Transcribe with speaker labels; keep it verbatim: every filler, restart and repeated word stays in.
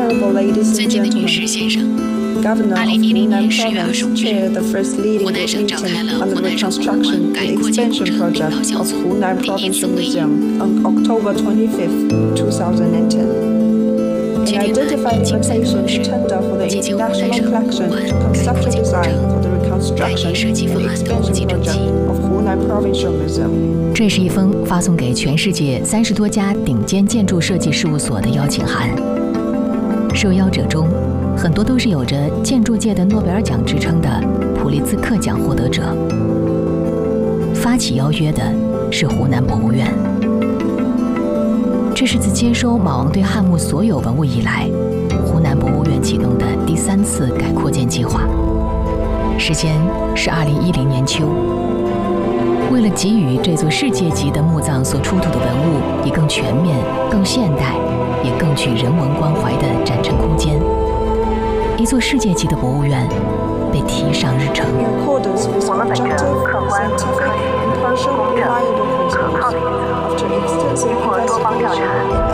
Speaker 1: Honorable ladies
Speaker 2: 尊
Speaker 1: and
Speaker 2: 敬的女士
Speaker 1: gentlemen,
Speaker 2: 先生，
Speaker 1: Governor
Speaker 2: 二
Speaker 1: of
Speaker 2: 零一零
Speaker 1: Hunan
Speaker 2: 年十月二十
Speaker 1: Province
Speaker 2: 五日，
Speaker 1: chaired the first leading
Speaker 2: 湖
Speaker 1: group
Speaker 2: 南省召开
Speaker 1: meeting
Speaker 2: 了
Speaker 1: on
Speaker 2: 湖
Speaker 1: the
Speaker 2: 南省博物
Speaker 1: reconstruction
Speaker 2: 馆改
Speaker 1: and
Speaker 2: 扩建工
Speaker 1: expansion
Speaker 2: 程领导
Speaker 1: project
Speaker 2: 小
Speaker 1: of
Speaker 2: 组
Speaker 1: Hunan
Speaker 2: 第一次
Speaker 1: Provincial
Speaker 2: 会议，
Speaker 1: Museum on October twenty-fifth, two thousand ten.
Speaker 2: 决
Speaker 1: An
Speaker 2: 定了
Speaker 1: identified
Speaker 2: 以竞赛
Speaker 1: invitation
Speaker 2: 方
Speaker 1: to
Speaker 2: 式
Speaker 1: tender for the
Speaker 2: 进行湖南
Speaker 1: international
Speaker 2: 省博物
Speaker 1: collection
Speaker 2: 馆
Speaker 1: to
Speaker 2: 改扩
Speaker 1: conceptual
Speaker 2: 建工
Speaker 1: design
Speaker 2: 程
Speaker 1: for the
Speaker 2: 概
Speaker 1: reconstruction
Speaker 2: 念设计
Speaker 1: and
Speaker 2: 方案的
Speaker 1: expansion
Speaker 2: 建成
Speaker 1: project
Speaker 2: 期。
Speaker 1: of Hunan Provincial Museum.
Speaker 3: 这是一封发送给全世界三十多家顶尖建筑设计事务所的邀请函。受邀者中，很多都是有着建筑界的诺贝尔奖之称的普利兹克奖获得者。发起邀约的是湖南博物院。这是自接收马王堆汉墓所有文物以来，湖南博物院启动的第三次改扩建计划，时间是二零一零年秋。为了给予这座世界级的墓葬所出土的文物以更全面、更现代，也更具人文关怀的展陈空间，一座世界级的博物院被提上日程。
Speaker 1: In accordance with
Speaker 4: 我们本着
Speaker 1: objective,
Speaker 4: 客观、科
Speaker 1: scientific,
Speaker 4: 学、
Speaker 1: impartial,
Speaker 4: 公正、
Speaker 1: reliable
Speaker 4: 可靠
Speaker 1: principles,
Speaker 4: 的原则，
Speaker 1: after extensive
Speaker 4: 经过多方调查，
Speaker 1: investigation